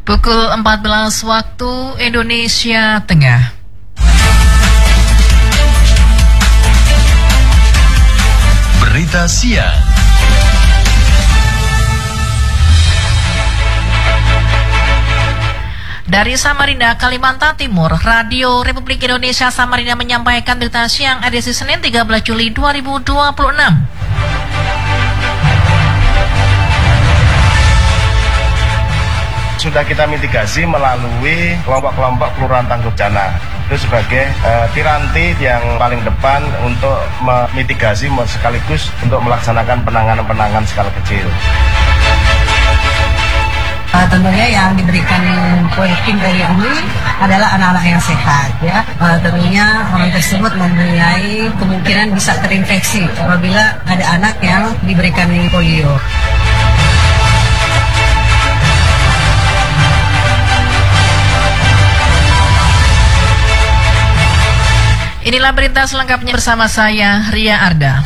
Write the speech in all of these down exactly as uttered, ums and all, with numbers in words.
Pukul empat belas waktu Indonesia Tengah. Berita siang. Dari Samarinda, Kalimantan Timur, Radio Republik Indonesia Samarinda menyampaikan berita siang edisi Senin tiga belas Juli dua ribu dua puluh enam. Sudah kita mitigasi melalui kelompok-kelompok kelurahan tangguh bencana. Itu sebagai uh, piranti yang paling depan untuk memitigasi sekaligus untuk melaksanakan penanganan-penanganan skala kecil. Uh, tentunya yang diberikan poin dari ini adalah anak-anak yang sehat, ya. Uh, tentunya orang tersebut mempunyai kemungkinan bisa terinfeksi apabila ada anak yang diberikan polio. Inilah berita selengkapnya bersama saya, Ria Arda.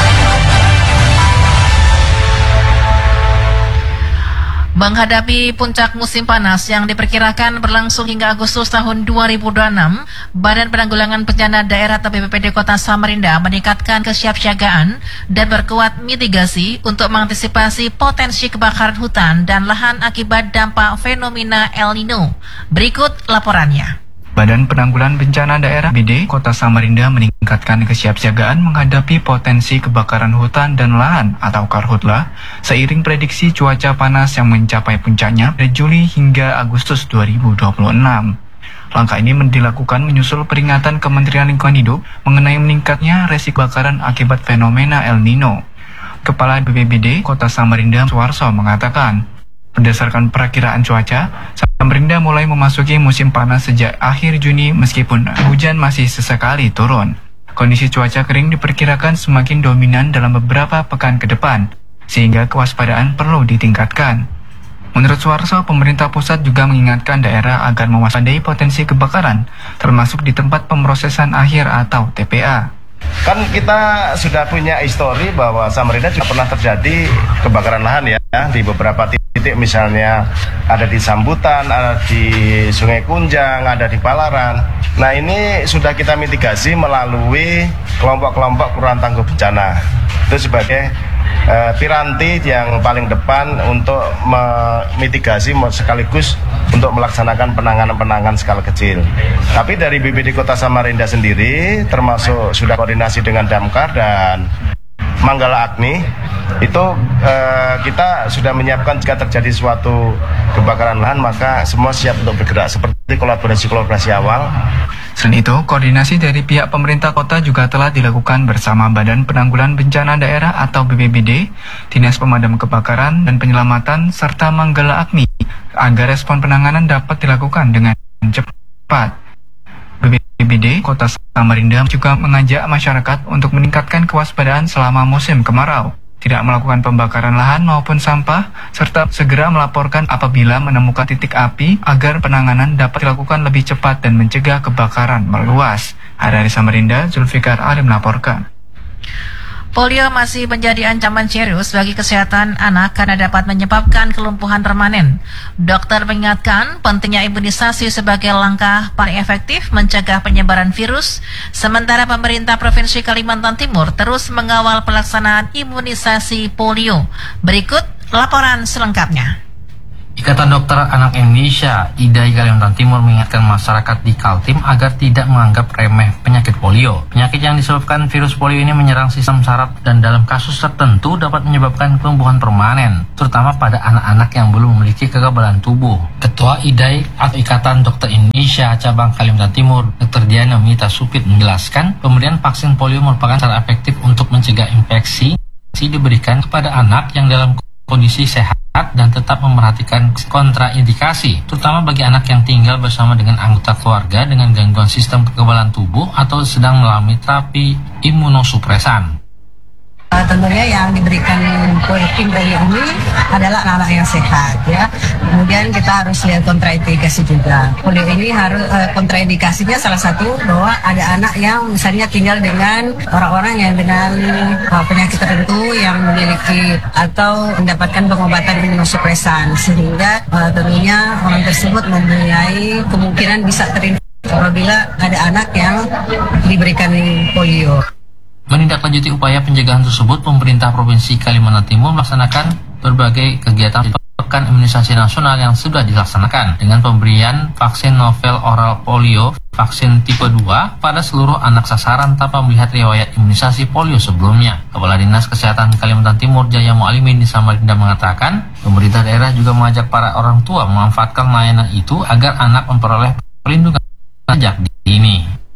Menghadapi puncak musim panas yang diperkirakan berlangsung hingga Agustus tahun dua ribu dua puluh enam, Badan Penanggulangan Bencana Daerah atau B P B D Kota Samarinda meningkatkan kesiapsiagaan dan berkuat mitigasi untuk mengantisipasi potensi kebakaran hutan dan lahan akibat dampak fenomena El Nino. Berikut laporannya. Badan Penanggulangan Bencana Daerah B D Kota Samarinda meningkatkan kesiapsiagaan menghadapi potensi kebakaran hutan dan lahan atau karhutla seiring prediksi cuaca panas yang mencapai puncaknya dari Juli hingga Agustus dua ribu dua puluh enam. Langkah ini dilakukan menyusul peringatan Kementerian Lingkungan Hidup mengenai meningkatnya resiko kebakaran akibat fenomena El Nino. Kepala B P B D Kota Samarinda Suwarso mengatakan, berdasarkan perakiraan cuaca, Samarinda mulai memasuki musim panas sejak akhir Juni meskipun hujan masih sesekali turun. Kondisi cuaca kering diperkirakan semakin dominan dalam beberapa pekan ke depan, sehingga kewaspadaan perlu ditingkatkan. Menurut Suwarso, pemerintah pusat juga mengingatkan daerah agar mewaspadai potensi kebakaran, termasuk di tempat pemrosesan akhir atau T P A. Kan kita sudah punya histori bahwa Samarinda juga pernah terjadi kebakaran lahan ya, di beberapa titik, misalnya ada di Sambutan, ada di Sungai Kunjang, ada di Palaran. Nah, ini sudah kita mitigasi melalui kelompok-kelompok kelurahan tangguh bencana. Itu sebagai uh, piranti yang paling depan untuk memitigasi sekaligus untuk melaksanakan penanganan-penanganan skala kecil. Tapi dari B P B D Kota Samarinda sendiri, termasuk sudah koordinasi dengan Damkar dan Manggala Agni, itu eh, kita sudah menyiapkan jika terjadi suatu kebakaran lahan maka semua siap untuk bergerak seperti kolaborasi-kolaborasi awal. Selain itu, koordinasi dari pihak pemerintah kota juga telah dilakukan bersama Badan Penanggulangan Bencana Daerah atau B P B D, Dinas Pemadam Kebakaran dan Penyelamatan, serta Manggala Agni agar respon penanganan dapat dilakukan dengan cepat. B P B D Kota Samarinda juga mengajak masyarakat untuk meningkatkan kewaspadaan selama musim kemarau, tidak melakukan pembakaran lahan maupun sampah, serta segera melaporkan apabila menemukan titik api agar penanganan dapat dilakukan lebih cepat dan mencegah kebakaran meluas. Dari Samarinda, Zulfikar Ali melaporkan. Polio masih menjadi ancaman serius bagi kesehatan anak karena dapat menyebabkan kelumpuhan permanen. Dokter mengingatkan pentingnya imunisasi sebagai langkah paling efektif mencegah penyebaran virus, sementara pemerintah Provinsi Kalimantan Timur terus mengawal pelaksanaan imunisasi polio. Berikut laporan selengkapnya. Ikatan Dokter Anak Indonesia I D A I Kalimantan Timur mengingatkan masyarakat di Kaltim agar tidak menganggap remeh penyakit polio. Penyakit yang disebabkan virus polio ini menyerang sistem saraf dan dalam kasus tertentu dapat menyebabkan kelumpuhan permanen, terutama pada anak-anak yang belum memiliki kekebalan tubuh. Ketua I D A I atau Ikatan Dokter Indonesia Cabang Kalimantan Timur, Dokter Diana Mita Supit menjelaskan, pemberian vaksin polio merupakan cara efektif untuk mencegah infeksi diberikan kepada anak yang dalam kondisi sehat dan tetap memperhatikan kontraindikasi, terutama bagi anak yang tinggal bersama dengan anggota keluarga dengan gangguan sistem kekebalan tubuh atau sedang mengalami terapi imunosupresan. Uh, tentunya yang diberikan poin dari ini adalah anak-anak yang sehat, ya. Kemudian kemudian kita harus lihat kontraindikasi juga. Polio ini harus uh, kontraindikasinya salah satu bahwa ada anak yang misalnya tinggal dengan orang-orang yang dengan uh, penyakit tertentu yang memiliki atau mendapatkan pengobatan imunosupresan, sehingga uh, tentunya orang tersebut mempunyai kemungkinan bisa terinfeksi apabila ada anak yang diberikan polio. Menindaklanjuti upaya pencegahan tersebut, pemerintah Provinsi Kalimantan Timur melaksanakan berbagai kegiatan pekan imunisasi nasional yang sudah dilaksanakan dengan pemberian vaksin novel oral polio vaksin tipe dua pada seluruh anak sasaran tanpa melihat riwayat imunisasi polio sebelumnya. Kepala Dinas Kesehatan Kalimantan Timur Jaya Mualimin di Samarinda mengatakan, pemerintah daerah juga mengajak para orang tua memanfaatkan layanan itu agar anak memperoleh perlindungan sejak dini.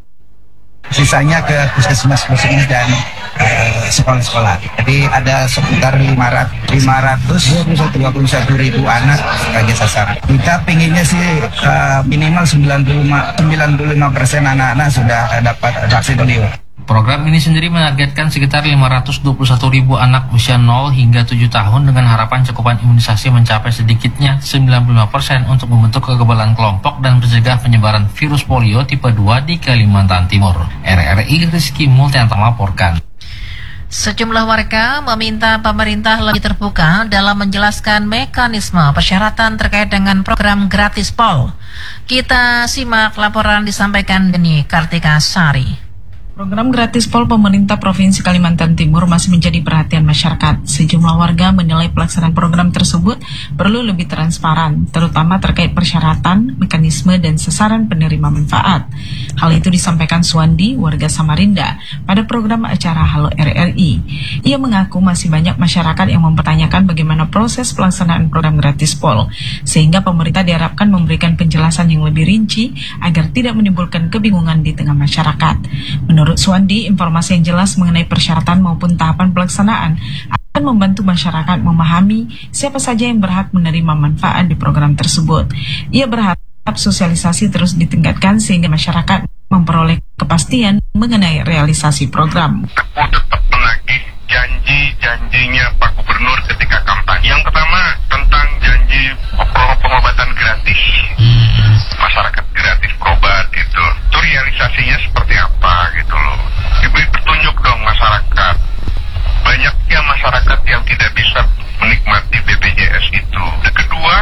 Sisanya ke puskesmas-puskesmas dan uh, sekolah-sekolah. Jadi ada sekitar lima ratus dua puluh satu ribu anak sebagai sasaran. Kita pinginnya sih uh, minimal sembilan puluh lima persen anak-anak sudah dapat vaksin polio. Program ini sendiri menargetkan sekitar lima ratus dua puluh satu ribu anak usia nol hingga tujuh tahun dengan harapan cakupan imunisasi mencapai sedikitnya sembilan puluh lima persen untuk membentuk kekebalan kelompok dan mencegah penyebaran virus polio tipe dua di Kalimantan Timur. R R I Rizky Multianto melaporkan. Sejumlah warga meminta pemerintah lebih terbuka dalam menjelaskan mekanisme persyaratan terkait dengan program Gratis Pol. Kita simak laporan disampaikan Deni Kartika Sari. Program Gratis Pol pemerintah Provinsi Kalimantan Timur masih menjadi perhatian masyarakat. Sejumlah warga menilai pelaksanaan program tersebut perlu lebih transparan, terutama terkait persyaratan, mekanisme, dan sasaran penerima manfaat. Hal itu disampaikan Suwandi, warga Samarinda, pada program acara Halo R R I. Ia mengaku masih banyak masyarakat yang mempertanyakan bagaimana proses pelaksanaan program Gratis Pol, sehingga pemerintah diharapkan memberikan penjelasan yang lebih rinci agar tidak menimbulkan kebingungan di tengah masyarakat. Menurut Menurut Suwandi, informasi yang jelas mengenai persyaratan maupun tahapan pelaksanaan akan membantu masyarakat memahami siapa saja yang berhak menerima manfaat di program tersebut. Ia berharap sosialisasi terus ditingkatkan sehingga masyarakat memperoleh kepastian mengenai realisasi program. Aku tetap menagih janji-janjinya Pak Gubernur ketika kampanye. Yang pertama tentang janji pengobatan gratis. Masyarakat gratis berobat itu. Itu realisasinya seperti apa gitu loh. Diberi petunjuk dong masyarakat. Banyaknya masyarakat yang tidak bisa menikmati B P J S itu. Yang kedua,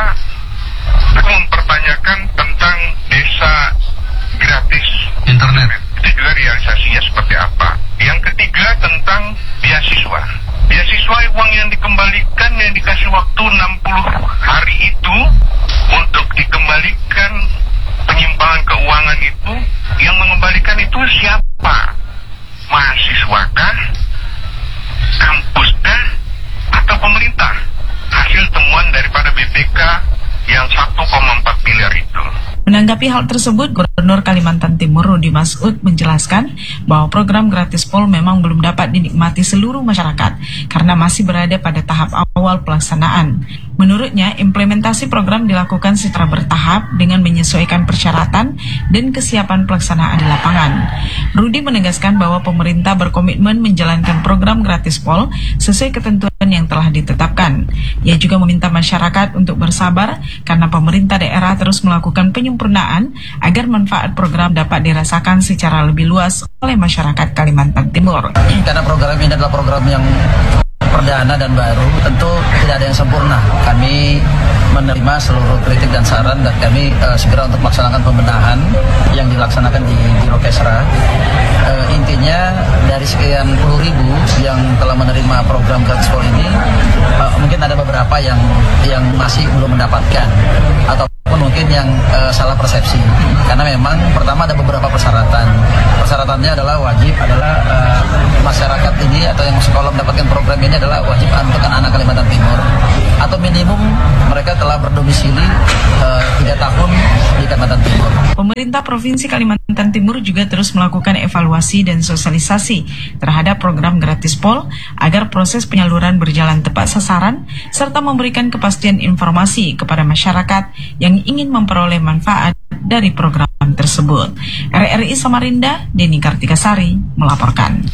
aku mempertanyakan tentang desa gratis internet. Itu juga realisasinya seperti apa. Yang ketiga tentang beasiswa. Beasiswa uang yang dikembalikan yang dikasih waktu enam puluh hari itu untuk dikembalikan penyimpangan keuangan itu, yang mengembalikan itu siapa? Mahasiswakah? Kampuskah? Atau pemerintah? Hasil temuan daripada B P K yang satu koma empat miliar itu. Menanggapi hal tersebut, Gubernur Kalimantan Timur Rudi Masud menjelaskan bahwa program Gratis Pol memang belum dapat dinikmati seluruh masyarakat karena masih berada pada tahap awal pelaksanaan. Menurutnya, implementasi program dilakukan secara bertahap dengan menyesuaikan persyaratan dan kesiapan pelaksanaan di lapangan. Rudi menegaskan bahwa pemerintah berkomitmen menjalankan program Gratis Pol sesuai ketentuan yang telah ditetapkan. Ia juga meminta masyarakat untuk bersabar karena pemerintah daerah terus melakukan penyempurnaan agar manfaat program dapat dirasakan secara lebih luas oleh masyarakat Kalimantan Timur. Karena program ini adalah program yang perdana dan baru, tentu tidak ada yang sempurna. Kami menerima seluruh kritik dan saran dan kami uh, segera untuk melaksanakan pembenahan yang dilaksanakan di Biro Kesra. Uh, intinya dari sekian puluh ribu yang telah menerima program Gratis Pol ini, uh, mungkin ada beberapa yang yang masih belum mendapatkan ataupun mungkin yang uh, salah persepsi. Karena memang pertama ada beberapa persyaratan. Persyaratannya adalah wajib adalah uh, masyarakat ini atau yang sekolah mendapatkan program ini adalah wajib untuk anak-anak Kalimantan Timur atau minimum mereka telah berdomisili tiga uh, tahun di Kalimantan Timur. Pemerintah Provinsi Kalimantan Timur juga terus melakukan evaluasi dan sosialisasi terhadap program Gratis Pol agar proses penyaluran berjalan tepat sasaran serta memberikan kepastian informasi kepada masyarakat yang ingin memperoleh manfaat dari program tersebut. R R I Samarinda, Deni Kartika Sari melaporkan.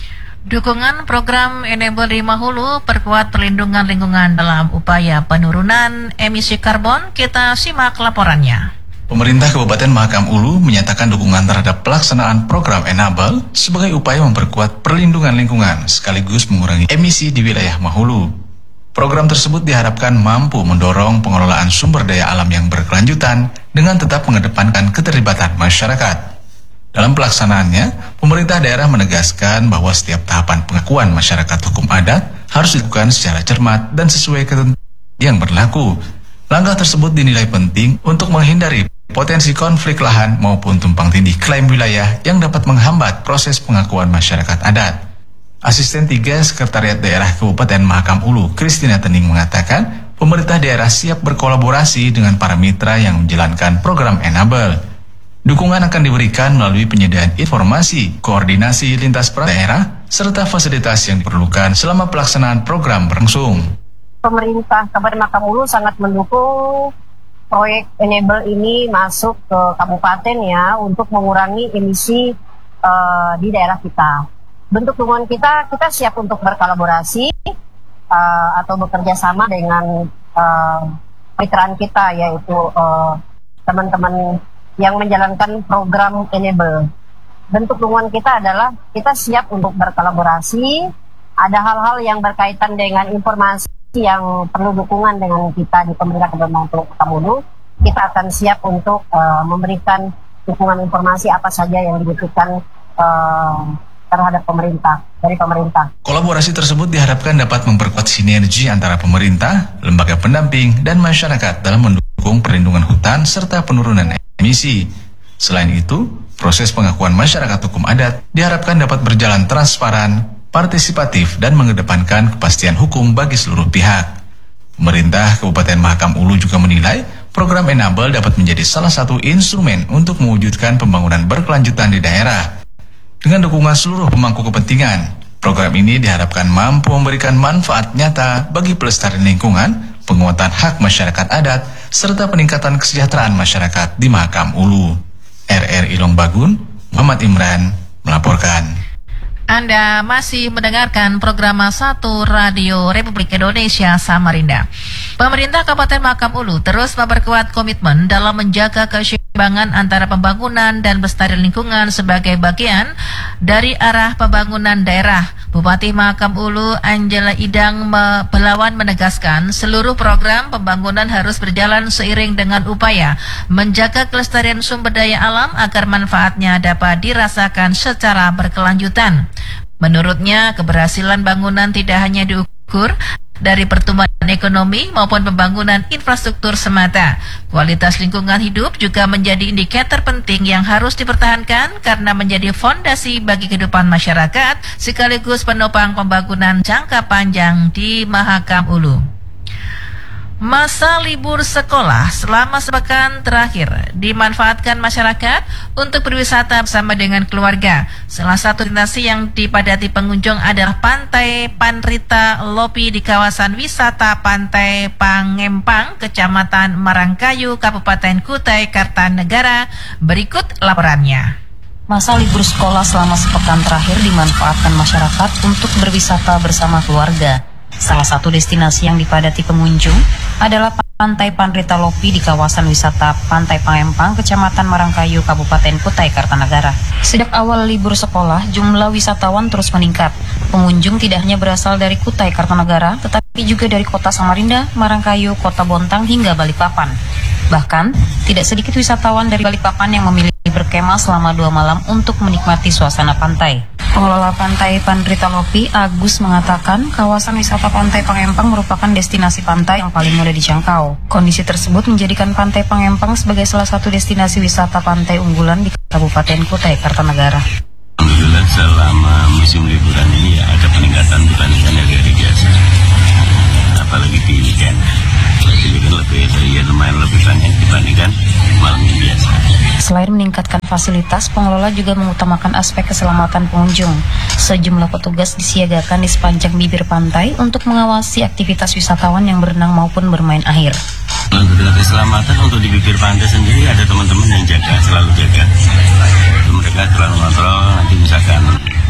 Dukungan program Enable di Mahulu perkuat perlindungan lingkungan dalam upaya penurunan emisi karbon. Kita simak laporannya. Pemerintah Kabupaten Mahakam Ulu menyatakan dukungan terhadap pelaksanaan program Enable sebagai upaya memperkuat perlindungan lingkungan sekaligus mengurangi emisi di wilayah Mahulu. Program tersebut diharapkan mampu mendorong pengelolaan sumber daya alam yang berkelanjutan dengan tetap mengedepankan keterlibatan masyarakat. Dalam pelaksanaannya, pemerintah daerah menegaskan bahwa setiap tahapan pengakuan masyarakat hukum adat harus dilakukan secara cermat dan sesuai ketentuan yang berlaku. Langkah tersebut dinilai penting untuk menghindari potensi konflik lahan maupun tumpang tindih klaim wilayah yang dapat menghambat proses pengakuan masyarakat adat. Asisten tiga Sekretariat Daerah Kabupaten Mahakam Ulu, Kristina Tening mengatakan, pemerintah daerah siap berkolaborasi dengan para mitra yang menjalankan program Enable. Dukungan akan diberikan melalui penyediaan informasi, koordinasi lintas peran daerah, serta fasilitas yang diperlukan selama pelaksanaan program berlangsung. Pemerintah Kabupaten Mahakam Ulu sangat mendukung proyek Enable ini masuk ke kabupaten ya untuk mengurangi emisi uh, di daerah kita. Bentuk dukungan kita, kita siap untuk berkolaborasi uh, atau bekerja sama dengan uh, mitraan kita, yaitu uh, teman-teman yang menjalankan program Enable. Bentuk dukungan kita adalah kita siap untuk berkolaborasi. Ada hal-hal yang berkaitan dengan informasi yang perlu dukungan dengan kita di pemerintah Kabupaten Mahakam Ulu. Kita akan siap untuk uh, memberikan dukungan informasi apa saja yang dibutuhkan uh, terhadap pemerintah, dari pemerintah. Kolaborasi tersebut diharapkan dapat memperkuat sinergi antara pemerintah, lembaga pendamping, dan masyarakat dalam mendukung perlindungan hutan serta penurunan emisi. Selain itu, proses pengakuan masyarakat hukum adat diharapkan dapat berjalan transparan, partisipatif, dan mengedepankan kepastian hukum bagi seluruh pihak. Pemerintah Kabupaten Mahakam Ulu juga menilai program Enable dapat menjadi salah satu instrumen untuk mewujudkan pembangunan berkelanjutan di daerah. Dengan dukungan seluruh pemangku kepentingan, program ini diharapkan mampu memberikan manfaat nyata bagi pelestarian lingkungan, penguatan hak masyarakat adat, serta peningkatan kesejahteraan masyarakat di Mahakam Ulu. R R I Longbagun, Muhammad Imran melaporkan. Anda masih mendengarkan program satu Radio Republik Indonesia Samarinda. Pemerintah Kabupaten Mahakam Ulu terus memperkuat komitmen dalam menjaga keseimbangan antara pembangunan dan pelestarian lingkungan sebagai bagian dari arah pembangunan daerah. Bupati Mahakam Ulu Angela Idang Belawan menegaskan seluruh program pembangunan harus berjalan seiring dengan upaya menjaga kelestarian sumber daya alam agar manfaatnya dapat dirasakan secara berkelanjutan. Menurutnya, keberhasilan bangunan tidak hanya diukur dari pertumbuhan ekonomi maupun pembangunan infrastruktur semata. Kualitas lingkungan hidup juga menjadi indikator penting yang harus dipertahankan karena menjadi fondasi bagi kehidupan masyarakat sekaligus penopang pembangunan jangka panjang di Mahakam Ulu. Masa libur sekolah selama sepekan terakhir dimanfaatkan masyarakat untuk berwisata bersama dengan keluarga. Salah satu destinasi yang dipadati pengunjung adalah Pantai Panrita Lopi di kawasan wisata Pantai Pangempang, Kecamatan Marangkayu, Kabupaten Kutai Kartanegara. Berikut laporannya. Masa libur sekolah selama sepekan terakhir dimanfaatkan masyarakat untuk berwisata bersama keluarga. Salah satu destinasi yang dipadati pengunjung adalah Pantai Panrita Lopi di kawasan wisata Pantai Pangempang, Kecamatan Marangkayu, Kabupaten Kutai Kartanegara. Sejak awal libur sekolah, jumlah wisatawan terus meningkat. Pengunjung tidak hanya berasal dari Kutai Kartanegara, tetapi juga dari Kota Samarinda, Marangkayu, Kota Bontang, hingga Balikpapan. Bahkan, tidak sedikit wisatawan dari Balikpapan yang memilih berkemah selama dua malam untuk menikmati suasana pantai. Pengelola Pantai Panrita Lopi, Agus, mengatakan kawasan wisata Pantai Pangempang merupakan destinasi pantai yang paling mudah dijangkau. Kondisi tersebut menjadikan Pantai Pangempang sebagai salah satu destinasi wisata pantai unggulan di Kabupaten Kutai Kartanegara. Alhamdulillah selama musim liburan ini ya ada peningkatan dibandingkan hari-hari biasa. Apalagi di weekend. Di weekend lebih, ya lumayan lebih banyak dibandingkan malam biasa. Selain meningkatkan fasilitas, pengelola juga mengutamakan aspek keselamatan pengunjung. Sejumlah petugas disiagakan di sepanjang bibir pantai untuk mengawasi aktivitas wisatawan yang berenang maupun bermain air. Untuk keselamatan untuk di bibir pantai sendiri ada teman-teman yang jaga, selalu jaga. Mereka selalu kontrol, nanti misalkan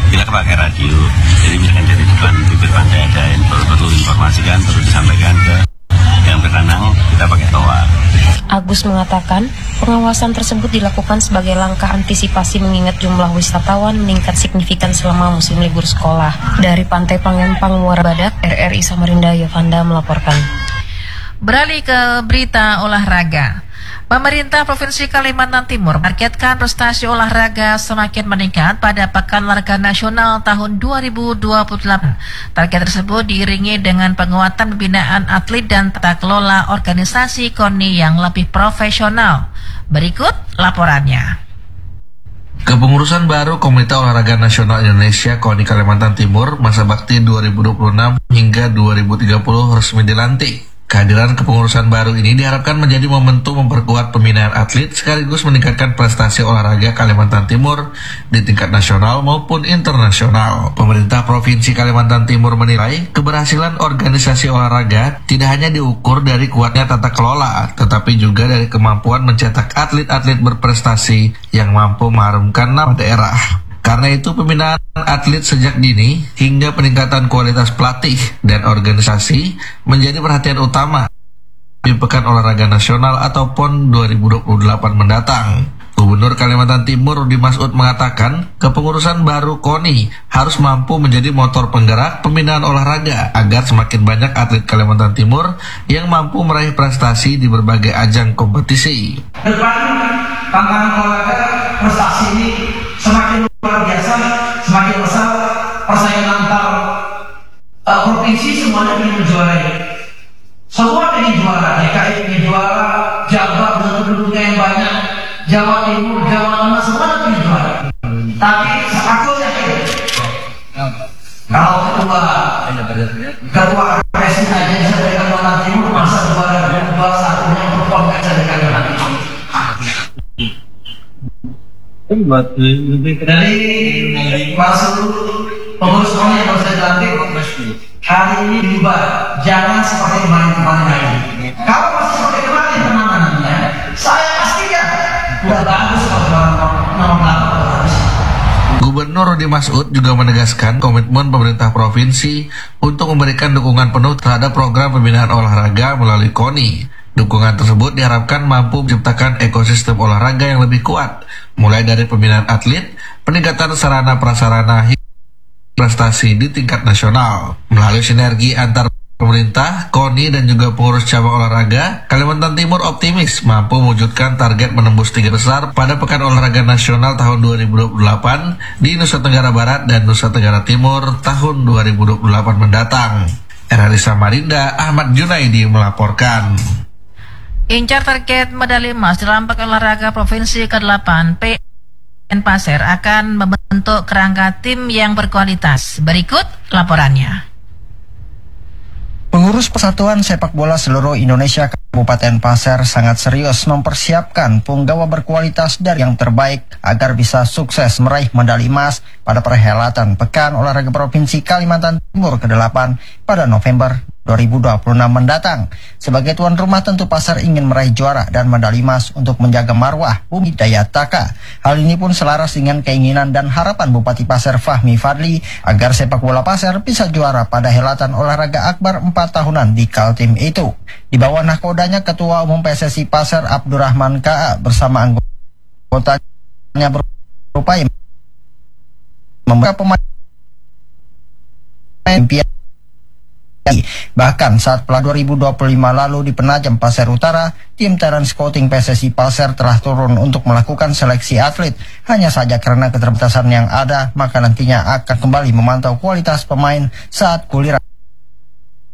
kita pakai radio, jadi misalkan dari depan bibir pantai ada info, perlu informasikan, perlu disampaikan ke yang berwenang, kita pakai toa. Agus mengatakan, pengawasan tersebut dilakukan sebagai langkah antisipasi mengingat jumlah wisatawan meningkat signifikan selama musim libur sekolah. Dari Pantai Pangempang, Muara Badak, R R I Samarinda, Yovanda melaporkan. Beralih ke berita olahraga. Pemerintah Provinsi Kalimantan Timur menargetkan prestasi olahraga semakin meningkat pada Pekan Olahraga Nasional tahun dua ribu dua puluh delapan. Target tersebut diiringi dengan penguatan pembinaan atlet dan tata kelola organisasi K O N I yang lebih profesional. Berikut laporannya. Kepengurusan baru Komite Olahraga Nasional Indonesia K O N I Kalimantan Timur masa bakti dua ribu dua puluh enam hingga dua ribu tiga puluh resmi dilantik. Kehadiran kepengurusan baru ini diharapkan menjadi momentum memperkuat pembinaan atlet sekaligus meningkatkan prestasi olahraga Kalimantan Timur di tingkat nasional maupun internasional. Pemerintah Provinsi Kalimantan Timur menilai keberhasilan organisasi olahraga tidak hanya diukur dari kuatnya tata kelola, tetapi juga dari kemampuan mencetak atlet-atlet berprestasi yang mampu mengharumkan nama daerah. Karena itu pembinaan atlet sejak dini hingga peningkatan kualitas pelatih dan organisasi menjadi perhatian utama di Pekan Olahraga Nasional atau P O N dua ribu dua puluh delapan mendatang. Gubernur Kalimantan Timur Rudi Masud mengatakan kepengurusan baru K O N I harus mampu menjadi motor penggerak pembinaan olahraga agar semakin banyak atlet Kalimantan Timur yang mampu meraih prestasi di berbagai ajang kompetisi. Depan tantangan olahraga prestasi ini semakin luar biasa, semakin besar, persaingan antar uh, provinsi semuanya ingin menjuarai. Semua ingin juara, D K I ingin juara, Jawa dengan penduduknya yang banyak, Jawa Timur, Jawa Tengah semua ingin juara. Tapi aku yakin kalau ketua ketua presiden aja bisa dari Kalimantan Timur, masa juara dua satunya perform aja dari Kalimantan Timur. Dari masuk pengurus K O N I yang harus dilantik hari ini diubah, jangan seperti kemarin-kemarin lagi. Kalau masih seperti kemarin penanganannya, saya pastikan udah bagus kalau nomor delapan. Gubernur Rudi Masud juga menegaskan komitmen pemerintah provinsi untuk memberikan dukungan penuh terhadap program pembinaan olahraga melalui K O N I. Dukungan tersebut diharapkan mampu menciptakan ekosistem olahraga yang lebih kuat, mulai dari pembinaan atlet, peningkatan sarana prasarana hingga prestasi di tingkat nasional. Melalui sinergi antar pemerintah, K O N I dan juga pengurus cabang olahraga, Kalimantan Timur optimis mampu mewujudkan target menembus tiga besar pada Pekan Olahraga Nasional tahun dua ribu dua puluh delapan di Nusa Tenggara Barat dan Nusa Tenggara Timur tahun dua ribu dua puluh delapan mendatang. R R I Samarinda, Ahmad Junaidi melaporkan. Incar target medali emas dalam Pekan Olahraga Provinsi ke delapan, P N Pasir akan membentuk kerangka tim yang berkualitas. Berikut laporannya. Pengurus Persatuan Sepak Bola Seluruh Indonesia Kabupaten Pasir sangat serius mempersiapkan punggawa berkualitas dari yang terbaik agar bisa sukses meraih medali emas pada perhelatan Pekan Olahraga Provinsi Kalimantan Timur ke delapan pada November dua ribu dua puluh enam mendatang. Sebagai tuan rumah tentu Pasir ingin meraih juara dan medali emas untuk menjaga marwah Bumi Dayataka. Hal ini pun selaras dengan keinginan dan harapan Bupati Pasir Fahmi Fadli agar sepak bola Pasir bisa juara pada helatan olahraga akbar empat tahunan di Kaltim itu. Di bawah nahkodanya Ketua Umum P S S I Pasir Abdurrahman K A bersama anggotanya berupaya membuka pemain impian. Bahkan saat Piala dua ribu dua puluh lima lalu di Penajam Pasir Utara, tim talent scouting P S S I Pasir telah turun untuk melakukan seleksi atlet. Hanya saja karena keterbatasan yang ada, maka nantinya akan kembali memantau kualitas pemain saat giliran